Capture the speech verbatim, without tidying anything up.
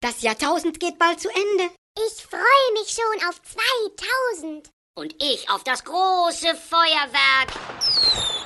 Das Jahrtausend geht bald zu Ende. Ich freue mich schon auf zweitausend. Und ich auf das große Feuerwerk.